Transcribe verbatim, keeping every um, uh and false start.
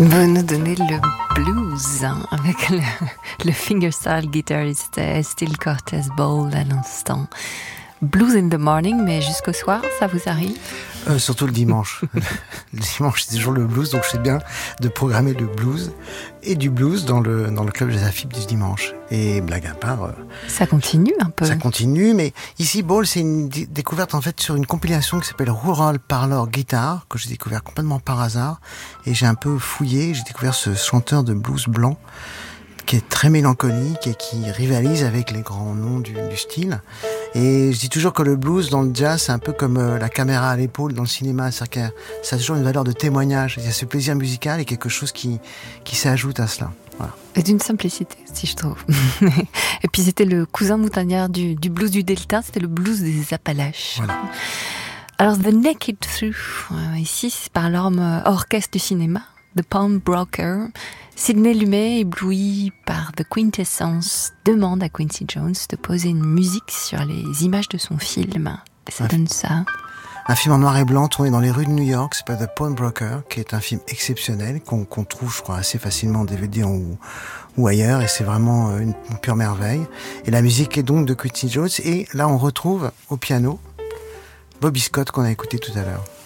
Vous nous donnez le blues hein, avec le, le fingerstyle guitariste Estill Cortez Ball à l'instant. Blues in the morning, mais jusqu'au soir, ça vous arrive ? euh, Surtout le dimanche. Le dimanche, c'est toujours le blues, donc je sais bien de programmer le blues et du blues dans le, dans le club des Afib du dimanche. Et blague à part... Euh, ça continue un peu. Ça continue, mais ici, Ball, c'est une d- découverte en fait sur une compilation qui s'appelle Rural Parlor Guitar, que j'ai découvert complètement par hasard. Et j'ai un peu fouillé, j'ai découvert ce chanteur de blues blanc qui est très mélancolique et qui rivalise avec les grands noms du, du style. Et je dis toujours que le blues dans le jazz, c'est un peu comme euh, la caméra à l'épaule dans le cinéma, c'est-à-dire que ça a toujours une valeur de témoignage. Il y a ce plaisir musical et quelque chose qui, qui s'ajoute à cela. Voilà. Et d'une simplicité, si je trouve. Et puis c'était le cousin montagnard du, du blues du Delta, c'était le blues des Appalaches. Voilà. Alors The Naked Truth, euh, ici c'est par l'orme orchestre du cinéma, The Palm Broker. Sidney Lumet, ébloui par The Quintessence, demande à Quincy Jones de poser une musique sur les images de son film. Et ça un donne fi- ça. Un film en noir et blanc tourné dans les rues de New York, c'est pas The Pawnbroker, qui est un film exceptionnel, qu'on, qu'on trouve, je crois, assez facilement en D V D ou, ou ailleurs, et c'est vraiment une, une pure merveille. Et la musique est donc de Quincy Jones, et là on retrouve au piano Bobby Scott qu'on a écouté tout à l'heure.